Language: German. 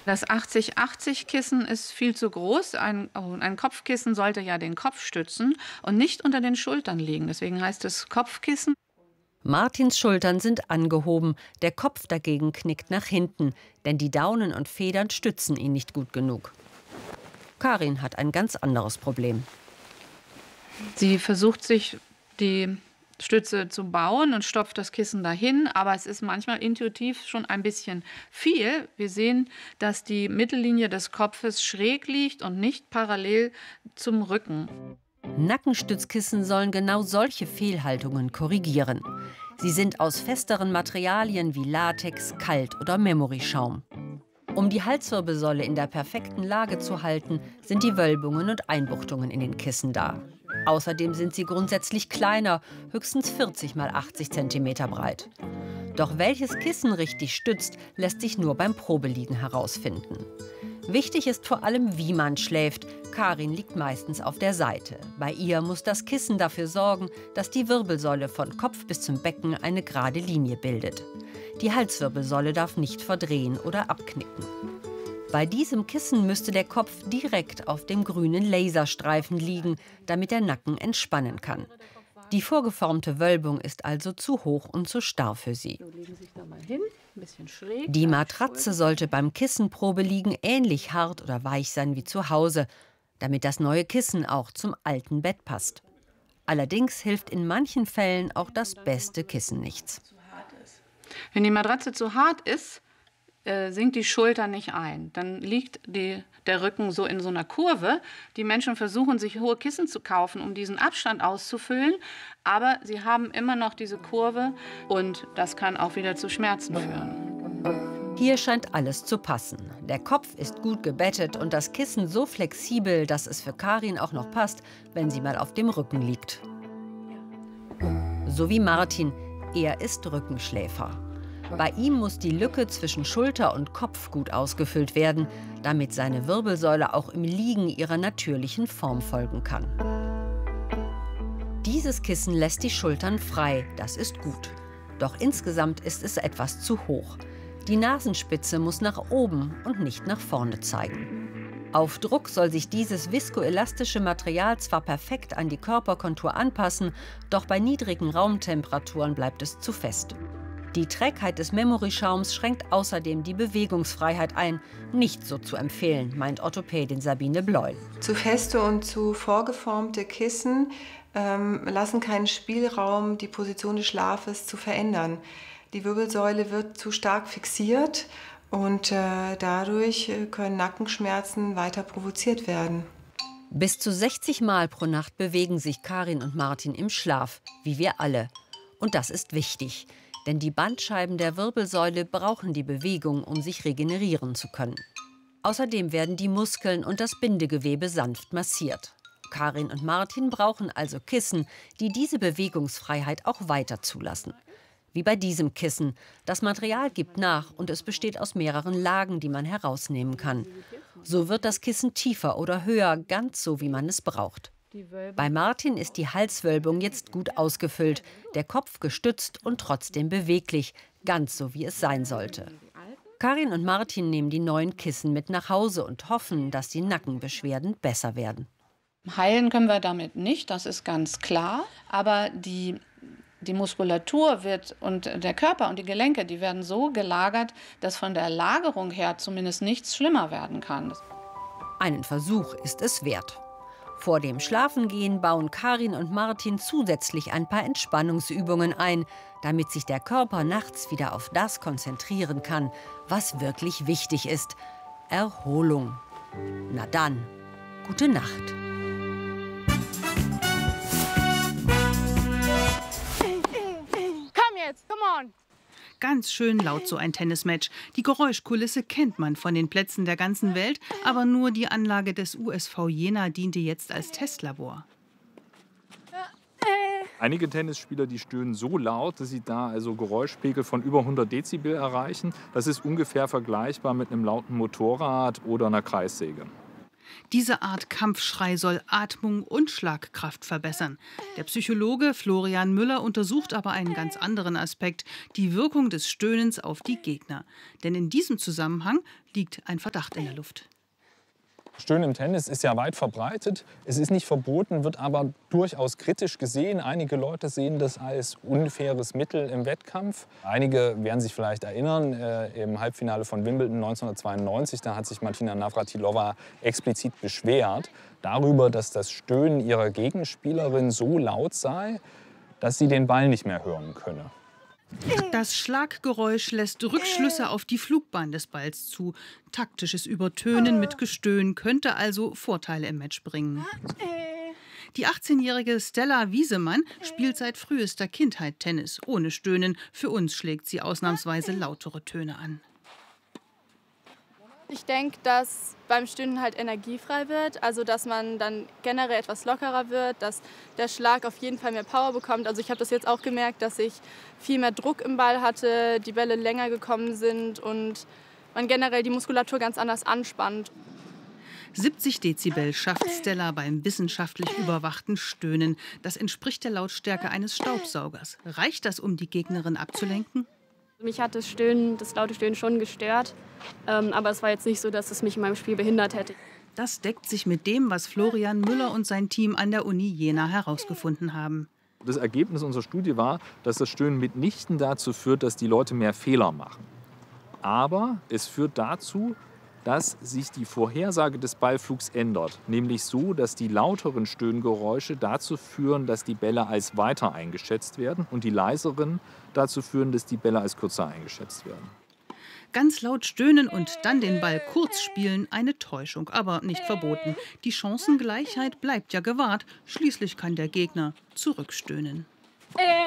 Das 80-80-Kissen ist viel zu groß. Ein Kopfkissen sollte ja den Kopf stützen und nicht unter den Schultern liegen. Deswegen heißt es Kopfkissen. Martins Schultern sind angehoben, der Kopf dagegen knickt nach hinten, denn die Daunen und Federn stützen ihn nicht gut genug. Karin hat ein ganz anderes Problem. Sie versucht sich die Stütze zu bauen und stopft das Kissen dahin, aber es ist manchmal intuitiv schon ein bisschen viel. Wir sehen, dass die Mittellinie des Kopfes schräg liegt und nicht parallel zum Rücken. Nackenstützkissen sollen genau solche Fehlhaltungen korrigieren. Sie sind aus festeren Materialien wie Latex, Kalt- oder Memoryschaum. Um die Halswirbelsäule in der perfekten Lage zu halten, sind die Wölbungen und Einbuchtungen in den Kissen da. Außerdem sind sie grundsätzlich kleiner, höchstens 40 x 80 cm breit. Doch welches Kissen richtig stützt, lässt sich nur beim Probeliegen herausfinden. Wichtig ist vor allem, wie man schläft. Karin liegt meistens auf der Seite. Bei ihr muss das Kissen dafür sorgen, dass die Wirbelsäule von Kopf bis zum Becken eine gerade Linie bildet. Die Halswirbelsäule darf nicht verdrehen oder abknicken. Bei diesem Kissen müsste der Kopf direkt auf dem grünen Laserstreifen liegen, damit der Nacken entspannen kann. Die vorgeformte Wölbung ist also zu hoch und zu starr für sie. Die Matratze sollte beim Kissenprobeliegen ähnlich hart oder weich sein wie zu Hause, damit das neue Kissen auch zum alten Bett passt. Allerdings hilft in manchen Fällen auch das beste Kissen nichts. Wenn die Matratze zu hart ist, sinkt die Schulter nicht ein. Dann liegt der Rücken so in so einer Kurve. Die Menschen versuchen, sich hohe Kissen zu kaufen, um diesen Abstand auszufüllen. Aber sie haben immer noch diese Kurve und das kann auch wieder zu Schmerzen führen. Hier scheint alles zu passen. Der Kopf ist gut gebettet und das Kissen so flexibel, dass es für Karin auch noch passt, wenn sie mal auf dem Rücken liegt. So wie Martin, er ist Rückenschläfer. Bei ihm muss die Lücke zwischen Schulter und Kopf gut ausgefüllt werden, damit seine Wirbelsäule auch im Liegen ihrer natürlichen Form folgen kann. Dieses Kissen lässt die Schultern frei, das ist gut. Doch insgesamt ist es etwas zu hoch. Die Nasenspitze muss nach oben und nicht nach vorne zeigen. Auf Druck soll sich dieses viskoelastische Material zwar perfekt an die Körperkontur anpassen, doch bei niedrigen Raumtemperaturen bleibt es zu fest. Die Trägheit des Memoryschaums schränkt außerdem die Bewegungsfreiheit ein. Nicht so zu empfehlen, meint Orthopädin Sabine Bleul. Zu feste und zu vorgeformte Kissen lassen keinen Spielraum, die Position des Schlafes zu verändern. Die Wirbelsäule wird zu stark fixiert und dadurch können Nackenschmerzen weiter provoziert werden. Bis zu 60 Mal pro Nacht bewegen sich Karin und Martin im Schlaf, wie wir alle. Und das ist wichtig. Denn die Bandscheiben der Wirbelsäule brauchen die Bewegung, um sich regenerieren zu können. Außerdem werden die Muskeln und das Bindegewebe sanft massiert. Karin und Martin brauchen also Kissen, die diese Bewegungsfreiheit auch weiter zulassen. Wie bei diesem Kissen. Das Material gibt nach und es besteht aus mehreren Lagen, die man herausnehmen kann. So wird das Kissen tiefer oder höher, ganz so, wie man es braucht. Bei Martin ist die Halswölbung jetzt gut ausgefüllt, der Kopf gestützt und trotzdem beweglich, ganz so wie es sein sollte. Karin und Martin nehmen die neuen Kissen mit nach Hause und hoffen, dass die Nackenbeschwerden besser werden. Heilen können wir damit nicht, das ist ganz klar, aber die Muskulatur wird und der Körper und die Gelenke, die werden so gelagert, dass von der Lagerung her zumindest nichts schlimmer werden kann. Einen Versuch ist es wert. Vor dem Schlafengehen bauen Karin und Martin zusätzlich ein paar Entspannungsübungen ein, damit sich der Körper nachts wieder auf das konzentrieren kann, was wirklich wichtig ist: Erholung. Na dann, gute Nacht. Komm jetzt, come on! Ganz schön laut so ein Tennismatch. Die Geräuschkulisse kennt man von den Plätzen der ganzen Welt, aber nur die Anlage des USV Jena diente jetzt als Testlabor. Einige Tennisspieler, die stöhnen so laut, dass sie da also Geräuschpegel von über 100 Dezibel erreichen. Das ist ungefähr vergleichbar mit einem lauten Motorrad oder einer Kreissäge. Diese Art Kampfschrei soll Atmung und Schlagkraft verbessern. Der Psychologe Florian Müller untersucht aber einen ganz anderen Aspekt, die Wirkung des Stöhnens auf die Gegner. Denn in diesem Zusammenhang liegt ein Verdacht in der Luft. Stöhnen im Tennis ist ja weit verbreitet. Es ist nicht verboten, wird aber durchaus kritisch gesehen. Einige Leute sehen das als unfaires Mittel im Wettkampf. Einige werden sich vielleicht erinnern, im Halbfinale von Wimbledon 1992, da hat sich Martina Navratilova explizit beschwert darüber, dass das Stöhnen ihrer Gegenspielerin so laut sei, dass sie den Ball nicht mehr hören könne. Das Schlaggeräusch lässt Rückschlüsse auf die Flugbahn des Balls zu. Taktisches Übertönen mit Gestöhn könnte also Vorteile im Match bringen. Die 18-jährige Stella Wiesemann spielt seit frühester Kindheit Tennis, ohne Stöhnen. Für uns schlägt sie ausnahmsweise lautere Töne an. Ich denke, dass beim Stöhnen halt Energie frei wird, also dass man dann generell etwas lockerer wird, dass der Schlag auf jeden Fall mehr Power bekommt. Also ich habe das jetzt auch gemerkt, dass ich viel mehr Druck im Ball hatte, die Bälle länger gekommen sind und man generell die Muskulatur ganz anders anspannt. 70 Dezibel schafft Stella beim wissenschaftlich überwachten Stöhnen. Das entspricht der Lautstärke eines Staubsaugers. Reicht das, um die Gegnerin abzulenken? Mich hat das laute Stöhnen schon gestört, aber es war jetzt nicht so, dass es mich in meinem Spiel behindert hätte. Das deckt sich mit dem, was Florian Müller und sein Team an der Uni Jena herausgefunden haben. Das Ergebnis unserer Studie war, dass das Stöhnen mitnichten dazu führt, dass die Leute mehr Fehler machen. Aber es führt dazu, dass sich die Vorhersage des Ballflugs ändert. Nämlich so, dass die lauteren Stöhngeräusche dazu führen, dass die Bälle als weiter eingeschätzt werden und die leiseren dazu führen, dass die Bälle als kürzer eingeschätzt werden. Ganz laut stöhnen und dann den Ball kurz spielen, eine Täuschung, aber nicht verboten. Die Chancengleichheit bleibt ja gewahrt. Schließlich kann der Gegner zurückstöhnen.